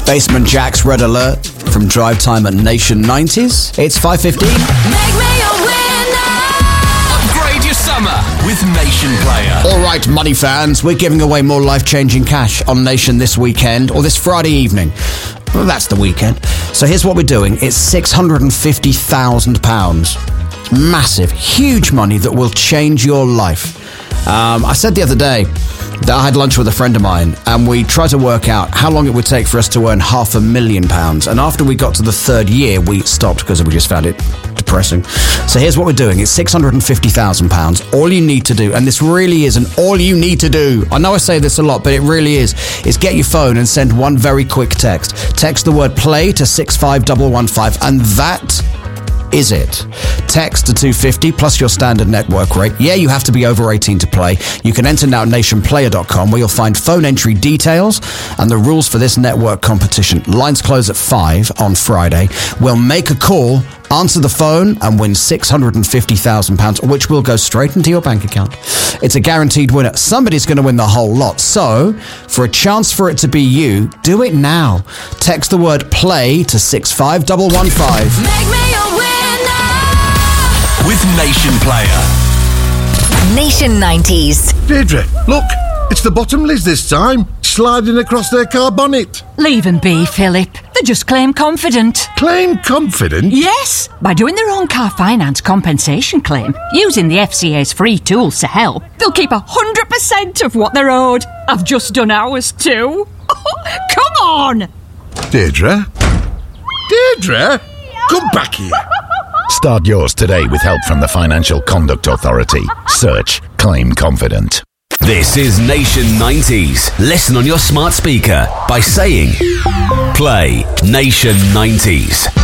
Basement Jaxx, Red Alert from Drive Time at Nation 90s. It's 5:15. Make me a winner. Upgrade your summer with Nation Player. All right, money fans, we're giving away more life-changing cash on Nation this weekend, or this Friday evening. Well, that's the weekend. So here's what we're doing. It's £650,000. It's massive, huge money that will change your life. I said the other day that I had lunch with a friend of mine and we tried to work out how long it would take for us to earn £500,000. And after we got to the third year, we stopped because we just found it depressing. So here's what we're doing. It's £650,000. All you need to do, and this really is an all you need to do, I know I say this a lot, but it really is get your phone and send one very quick text. Text the word play to 65115, and that is it. Text to 250 plus your standard network rate. Yeah, you have to be over 18 to play. You can enter now at nationplayer.com, where you'll find phone entry details and the rules for this network competition. Lines close at 5 on Friday. We'll make a call, answer the phone, and win £650,000, which will go straight into your bank account. It's a guaranteed winner. Somebody's going to win the whole lot. So, for a chance for it to be you, do it now. Text the word play to 65115. Make me a winner. With Nation Player. Nation 90s. Deirdre, look, it's the Bottomleys this time, sliding across their car bonnet. Leave them be, Philip. They're just claim confident. Claim confident? Yes, by doing their own car finance compensation claim, using the FCA's free tools to help, they'll keep 100% of what they're owed. I've just done ours too. Come on! Deirdre? Deirdre? Come back here. Start yours today with help from the Financial Conduct Authority. Search Claim Confident. This is Nation 90s. Listen on your smart speaker by saying, play Nation 90s.